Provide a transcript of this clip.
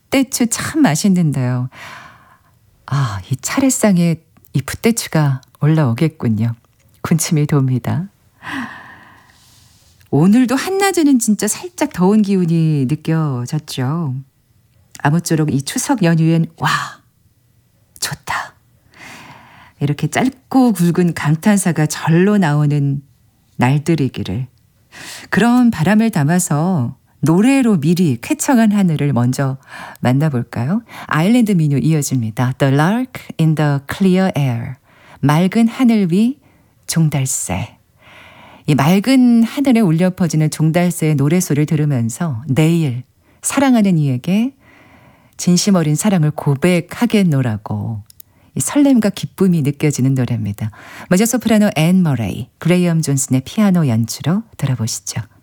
풋대추 참 맛있는데요. 아, 이 차례상에 이 풋대추가 올라오겠군요. 군침이 돕니다. 오늘도 한낮에는 진짜 살짝 더운 기운이 느껴졌죠. 아무쪼록 이 추석 연휴엔 와, 좋다. 이렇게 짧고 굵은 감탄사가 절로 나오는 날들이기를. 그런 바람을 담아서 노래로 미리 쾌청한 하늘을 먼저 만나볼까요? 아일랜드 민요 이어집니다. The Lark in the Clear Air. 맑은 하늘 위 종달새. 이 맑은 하늘에 울려 퍼지는 종달새의 노래소리를 들으면서 내일 사랑하는 이에게 진심 어린 사랑을 고백하겠노라고 이 설렘과 기쁨이 느껴지는 노래입니다. 먼저 소프라노 앤 머레이, 그레이엄 존슨의 피아노 연주로 들어보시죠.